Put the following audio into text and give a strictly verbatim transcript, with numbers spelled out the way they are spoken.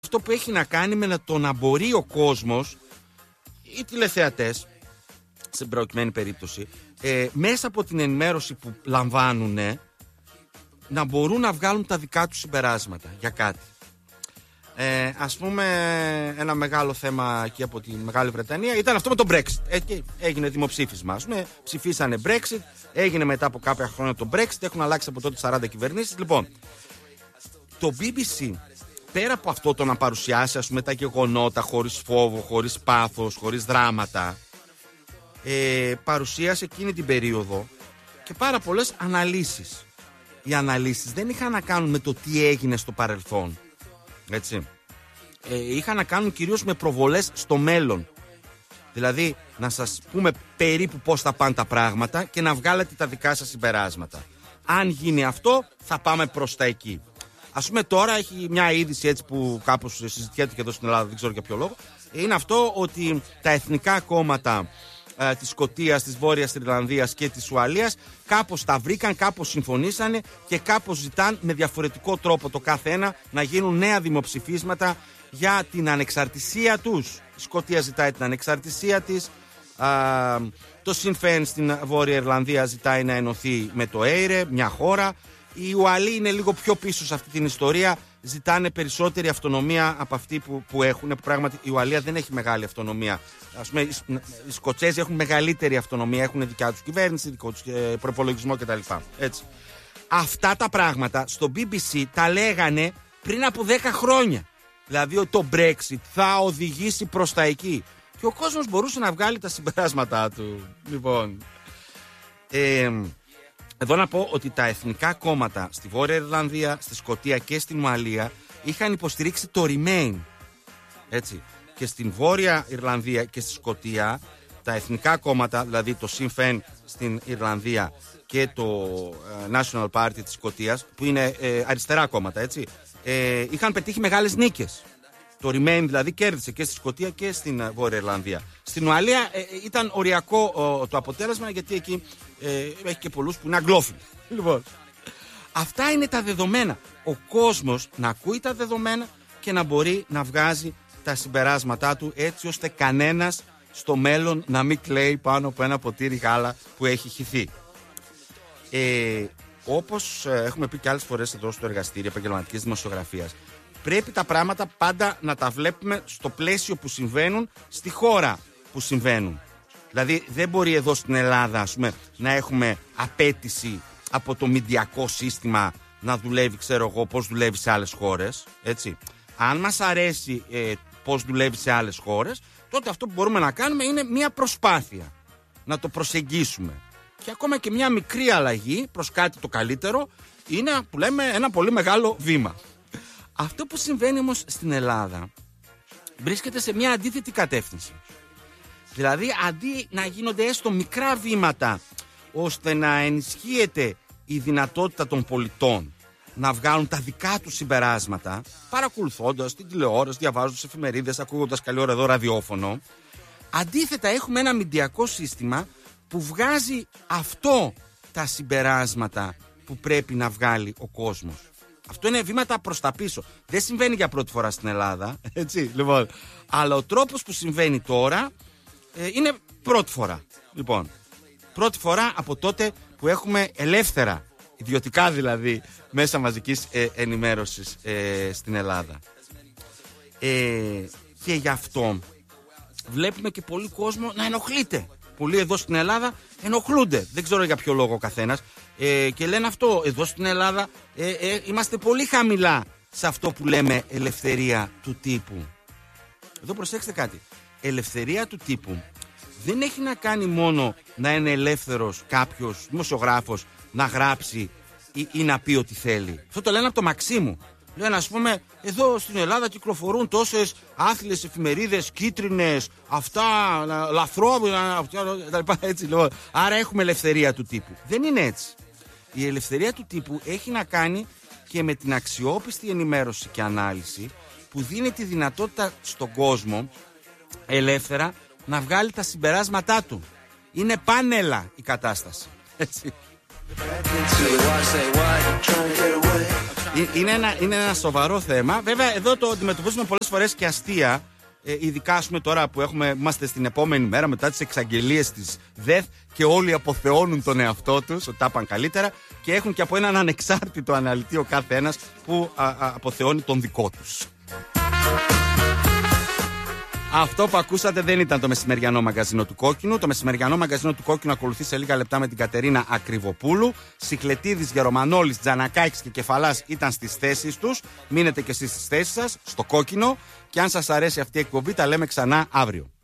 αυτό που έχει να κάνει με το να μπορεί ο κόσμος, οι τηλεθεατές, σε προκειμένη περίπτωση, ε, μέσα από την ενημέρωση που λαμβάνουν, να μπορούν να βγάλουν τα δικά τους συμπεράσματα για κάτι. Ε, ας πούμε, ένα μεγάλο θέμα εκεί από τη Μεγάλη Βρετανία ήταν αυτό με το Brexit. Ε, έγινε δημοψήφισμα. Ας πούμε, ψηφίσανε Brexit, έγινε μετά από κάποια χρόνια το Brexit, έχουν αλλάξει από τότε σαράντα κυβερνήσεις. Λοιπόν, το μπι μπι σι, πέρα από αυτό το να παρουσιάσει, ας πούμε, τα γεγονότα χωρίς φόβο, χωρίς πάθος, χωρίς δράματα, ε, παρουσίασε εκείνη την περίοδο και πάρα πολλές αναλύσεις. Οι αναλύσεις δεν είχαν να κάνουν με το τι έγινε στο παρελθόν. Έτσι. Ε, είχαν να κάνουν κυρίως με προβολές στο μέλλον. Δηλαδή, να σας πούμε περίπου πώς θα πάνε τα πράγματα και να βγάλετε τα δικά σας συμπεράσματα. Αν γίνει αυτό, θα πάμε προς τα εκεί. Ας πούμε, τώρα έχει μια είδηση έτσι που κάπως συζητιέται και εδώ στην Ελλάδα, δεν ξέρω για ποιο λόγο. Είναι αυτό ότι τα εθνικά κόμματα ε, της Σκωτίας, της Βόρειας Ιρλανδίας και της Ουαλίας κάπως τα βρήκαν, κάπως συμφωνήσανε και κάπως ζητάν με διαφορετικό τρόπο το κάθε ένα να γίνουν νέα δημοψηφίσματα για την ανεξαρτησία τους. Η Σκωτία ζητάει την ανεξαρτησία της, α, το Sinn Féin στην Βόρεια Ιρλανδία ζητάει να ενωθεί με το έιρε, μια χώρα. Οι Ουαλοί είναι λίγο πιο πίσω σε αυτή την ιστορία, ζητάνε περισσότερη αυτονομία από αυτή που, που έχουν. Που πράγματι η Ουαλία δεν έχει μεγάλη αυτονομία. Ας πούμε, οι Σκοτσέζοι έχουν μεγαλύτερη αυτονομία, έχουν δικιά τους κυβέρνηση, δικό τους προπολογισμό κτλ. Έτσι. Αυτά τα πράγματα στο μπι μπι σι τα λέγανε πριν από δέκα χρόνια. Δηλαδή ότι το Brexit θα οδηγήσει προς τα εκεί. Και ο κόσμος μπορούσε να βγάλει τα συμπεράσματά του. Λοιπόν. Ε, εδώ να πω ότι τα εθνικά κόμματα στη Βόρεια Ιρλανδία, στη Σκωτία και στην Ουαλία είχαν υποστηρίξει το Remain. Έτσι. Και στην Βόρεια Ιρλανδία και στη Σκωτία τα εθνικά κόμματα, δηλαδή το Sinn Féin στην Ιρλανδία και το National Party της Σκωτίας, που είναι ε, αριστερά κόμματα, έτσι, ε, είχαν πετύχει μεγάλες νίκες. Το Remain δηλαδή κέρδισε και στη Σκωτία και στην Βόρεια Ιρλανδία. Στην Ουαλία ε, ήταν οριακό ε, το αποτέλεσμα, γιατί εκεί ε, έχει και πολλούς που είναι αγγλόφιλοι. Λοιπόν, αυτά είναι τα δεδομένα. Ο κόσμος να ακούει τα δεδομένα και να μπορεί να βγάζει τα συμπεράσματά του, έτσι ώστε κανένας στο μέλλον να μην κλαίει πάνω από ένα ποτήρι γάλα που έχει χυθεί. Ε, όπως έχουμε πει και άλλες φορές εδώ στο εργαστήριο επαγγελματικής δημοσιογραφίας, πρέπει τα πράγματα πάντα να τα βλέπουμε στο πλαίσιο που συμβαίνουν, στη χώρα που συμβαίνουν. Δηλαδή δεν μπορεί εδώ στην Ελλάδα, ας πούμε, να έχουμε απέτηση από το μηντιακό σύστημα να δουλεύει, ξέρω εγώ, πώς δουλεύει σε άλλες χώρες, έτσι. Αν μας αρέσει ε, πώς δουλεύει σε άλλες χώρες, τότε αυτό που μπορούμε να κάνουμε είναι μια προσπάθεια να το προσεγγίσουμε. Και ακόμα και μια μικρή αλλαγή προς κάτι το καλύτερο είναι, που λέμε, ένα πολύ μεγάλο βήμα. Αυτό που συμβαίνει όμως στην Ελλάδα βρίσκεται σε μια αντίθετη κατεύθυνση. Δηλαδή, αντί να γίνονται έστω μικρά βήματα ώστε να ενισχύεται η δυνατότητα των πολιτών να βγάλουν τα δικά τους συμπεράσματα, παρακολουθώντας την τηλεόραση, διαβάζοντας εφημερίδες, ακούγοντας καλή ώρα εδώ ραδιόφωνο, αντίθετα έχουμε ένα μηντιακό σύστημα που βγάζει αυτό τα συμπεράσματα που πρέπει να βγάλει ο κόσμος. Αυτό είναι βήματα προς τα πίσω. Δεν συμβαίνει για πρώτη φορά στην Ελλάδα, έτσι, λοιπόν. Αλλά ο τρόπος που συμβαίνει τώρα ε, είναι πρώτη φορά. Λοιπόν, πρώτη φορά από τότε που έχουμε ελεύθερα, ιδιωτικά δηλαδή, μέσα μαζικής ε, ενημέρωσης ε, στην Ελλάδα. Ε, και γι' αυτό βλέπουμε και πολύ κόσμο να ενοχλείται. Πολλοί εδώ στην Ελλάδα ενοχλούνται. Δεν ξέρω για ποιο λόγο ο καθένας. Ε, και λένε αυτό, εδώ στην Ελλάδα ε, ε, είμαστε πολύ χαμηλά σε αυτό που λέμε ελευθερία του τύπου. Εδώ προσέξτε κάτι. Ελευθερία του τύπου δεν έχει να κάνει μόνο να είναι ελεύθερος κάποιος δημοσιογράφος να γράψει ή, ή να πει ό,τι θέλει. Αυτό το λένε από το Μαξίμου. Λένε, ας πούμε, εδώ στην Ελλάδα κυκλοφορούν τόσες άθλιες εφημερίδες, κίτρινες, αυτά, λαθρόμοινα, έτσι λοιπόν. Άρα έχουμε ελευθερία του τύπου. Δεν είναι έτσι. Η ελευθερία του τύπου έχει να κάνει και με την αξιόπιστη ενημέρωση και ανάλυση που δίνει τη δυνατότητα στον κόσμο ελεύθερα να βγάλει τα συμπεράσματά του. Είναι πάνελα η κατάσταση. Έτσι. είναι, ένα, είναι ένα σοβαρό θέμα. Βέβαια, εδώ το αντιμετωπίζουμε πολλές φορές και αστεία. Ε, ειδικά, ας πούμε, τώρα που έχουμε, είμαστε στην επόμενη μέρα μετά τις εξαγγελίες της ΔΕΘ και όλοι αποθεώνουν τον εαυτό τους ότι τα πάνε καλύτερα και έχουν και από έναν ανεξάρτητο αναλυτή ο κάθε ένας που α, α, αποθεώνει τον δικό τους. Αυτό που ακούσατε δεν ήταν το μεσημεριανό μαγκαζίνο του Κόκκινου. Το μεσημεριανό μαγκαζίνο του Κόκκινου ακολουθεί σε λίγα λεπτά με την Κατερίνα Ακριβοπούλου. Σιχλετίδης, Γερομανόλης, Τζανακάκης και Κεφαλάς ήταν στις θέσεις τους. Μείνετε και εσείς στις θέσεις σας, στο Κόκκινο. Και αν σας αρέσει αυτή η εκπομπή, τα λέμε ξανά αύριο.